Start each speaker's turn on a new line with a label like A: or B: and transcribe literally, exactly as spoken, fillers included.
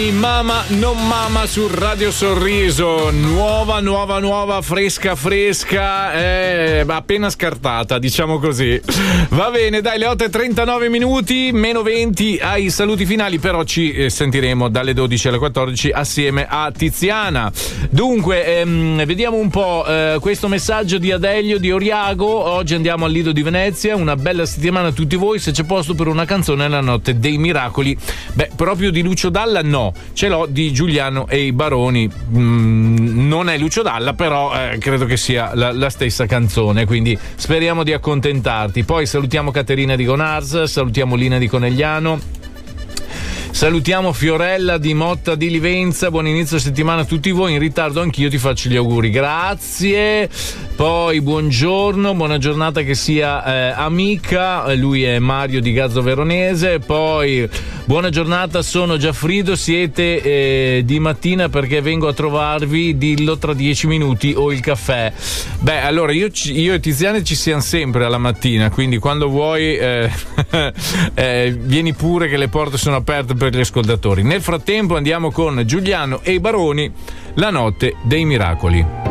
A: Mama non mama su Radio Sorriso, nuova nuova nuova fresca fresca, eh, appena scartata, diciamo così. Va bene, dai, le otto e trentanove minuti, meno venti ai saluti finali, però ci eh, sentiremo dalle dodici alle quattordici assieme a Tiziana. Dunque, ehm, vediamo un po' eh, questo messaggio di Adelio di Oriago. Oggi andiamo al Lido di Venezia, una bella settimana a tutti voi, se c'è posto per una canzone La notte dei miracoli. Beh, proprio di Lucio Dalla no. Ce l'ho di Giuliano e i Baroni. Mm, non è Lucio Dalla, però eh, credo che sia la, la stessa canzone, quindi speriamo di accontentarti. Poi salutiamo Caterina di Gonars, salutiamo Lina di Conegliano, salutiamo Fiorella di Motta di Livenza. Buon inizio settimana a tutti voi, in ritardo anch'io ti faccio gli auguri, grazie. Poi buongiorno, buona giornata che sia eh, amica, lui è Mario di Gazzo Veronese. Poi buona giornata, sono Giaffrido, siete eh, di mattina perché vengo a trovarvi, dillo tra dieci minuti o il caffè. Beh, allora io, io e Tiziana ci siamo sempre alla mattina, quindi quando vuoi eh, eh, vieni pure che le porte sono aperte per gli ascoltatori. Nel frattempo andiamo con Giuliano e i Baroni, La notte dei miracoli.